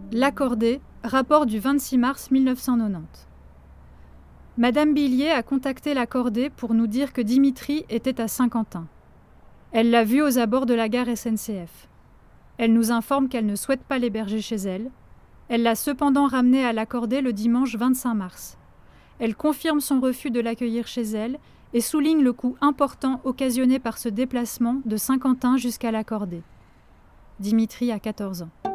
L'Accordé, rapport du 26 mars 1990. Madame Billier a contacté l'Accordé pour nous dire que Dimitri était à Saint-Quentin. Elle l'a vu aux abords de la gare SNCF. Elle nous informe qu'elle ne souhaite pas l'héberger chez elle. Elle l'a cependant ramené à l'Accordé le dimanche 25 mars. Elle confirme son refus de l'accueillir chez elle et souligne le coût important occasionné par ce déplacement de Saint-Quentin jusqu'à l'Accordé. Dimitri a 14 ans.